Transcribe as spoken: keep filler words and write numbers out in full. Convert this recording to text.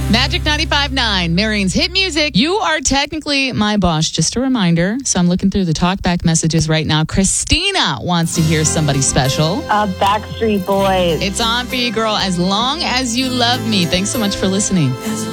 Magic ninety-five point nine, Marion's hit music. You are technically my boss, just a reminder. So I'm looking through the talkback messages right now. Christina wants to hear somebody special. Uh, Backstreet Boys. It's on for you, girl, as long as you love me. Thanks so much for listening.